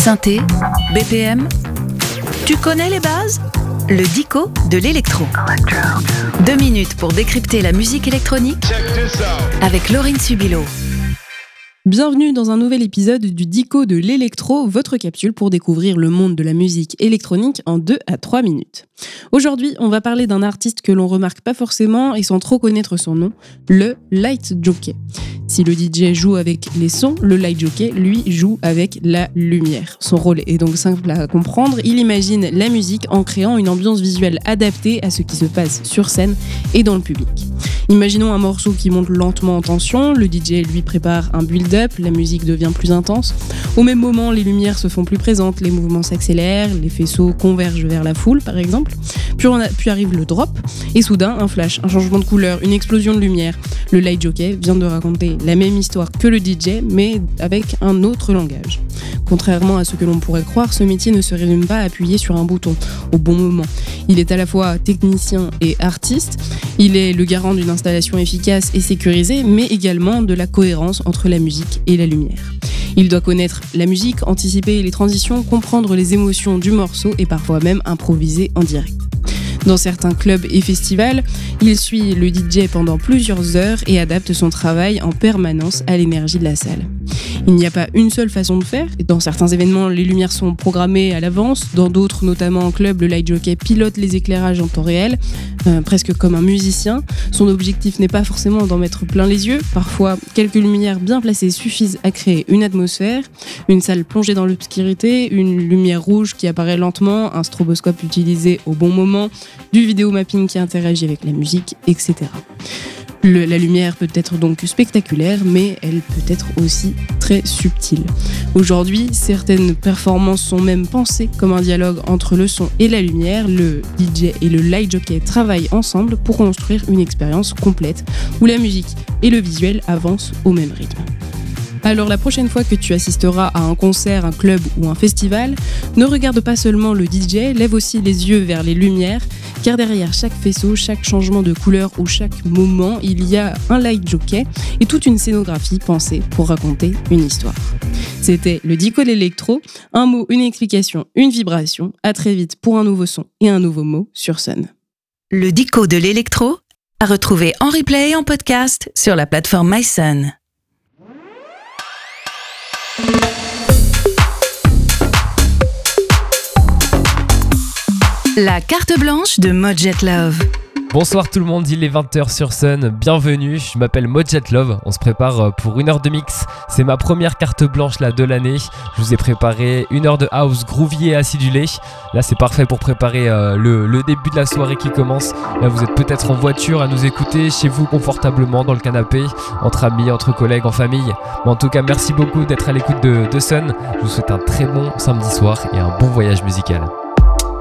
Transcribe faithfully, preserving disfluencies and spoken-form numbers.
Synthé, B P M, tu connais les bases ? Le Dico de l'électro. Deux minutes pour décrypter la musique électronique avec Laurine Subilo. Bienvenue dans un nouvel épisode du Dico de l'électro, votre capsule pour découvrir le monde de la musique électronique en deux à trois minutes. Aujourd'hui, on va parler d'un artiste que l'on remarque pas forcément et sans trop connaître son nom, le light jockey. Si le D J joue avec les sons, le light jockey, lui, joue avec la lumière. Son rôle est donc simple à comprendre, il imagine la musique en créant une ambiance visuelle adaptée à ce qui se passe sur scène et dans le public. Imaginons un morceau qui monte lentement en tension, le D J lui prépare un build-up, la musique devient plus intense. Au même moment, les lumières se font plus présentes, les mouvements s'accélèrent, les faisceaux convergent vers la foule par exemple. Puis, on a, puis arrive le drop, et soudain, un flash, un changement de couleur, une explosion de lumière. Le light jockey vient de raconter la même histoire que le D J, mais avec un autre langage. Contrairement à ce que l'on pourrait croire, ce métier ne se résume pas à appuyer sur un bouton au bon moment. Il est à la fois technicien et artiste, il est le garant d'une installation efficace et sécurisée, mais également de la cohérence entre la musique et la lumière. Il doit connaître la musique, anticiper les transitions, comprendre les émotions du morceau et parfois même improviser en direct. Dans certains clubs et festivals, il suit le D J pendant plusieurs heures et adapte son travail en permanence à l'énergie de la salle. Il n'y a pas une seule façon de faire. Dans certains événements, les lumières sont programmées à l'avance. Dans d'autres, notamment en club, le light jockey pilote les éclairages en temps réel, euh, presque comme un musicien. Son objectif n'est pas forcément d'en mettre plein les yeux. Parfois, quelques lumières bien placées suffisent à créer une atmosphère, une salle plongée dans l'obscurité, une lumière rouge qui apparaît lentement, un stroboscope utilisé au bon moment, du vidéo mapping qui interagit avec la musique, et cetera. Le, la lumière peut être donc spectaculaire, mais elle peut être aussi très subtile. Aujourd'hui, certaines performances sont même pensées comme un dialogue entre le son et la lumière. Le D J et le light jockey travaillent ensemble pour construire une expérience complète où la musique et le visuel avancent au même rythme. Alors la prochaine fois que tu assisteras à un concert, un club ou un festival, ne regarde pas seulement le D J, lève aussi les yeux vers les lumières, car derrière chaque faisceau, chaque changement de couleur ou chaque moment, il y a un light jockey et toute une scénographie pensée pour raconter une histoire. C'était le Dico de l'électro, un mot, une explication, une vibration. À très vite pour un nouveau son et un nouveau mot sur Sun. Le Dico de l'électro, à retrouver en replay et en podcast sur la plateforme MySun. La carte blanche de Mojet Love. Bonsoir tout le monde, il est vingt heures sur Sun, bienvenue, je m'appelle Mojet Love, on se prépare pour une heure de mix, c'est ma première carte blanche là de l'année, je vous ai préparé une heure de house groovy et acidulé, là c'est parfait pour préparer euh, le, le début de la soirée qui commence, là vous êtes peut-être en voiture à nous écouter, chez vous confortablement dans le canapé, entre amis, entre collègues, en famille, mais en tout cas merci beaucoup d'être à l'écoute de, de Sun, je vous souhaite un très bon samedi soir et un bon voyage musical.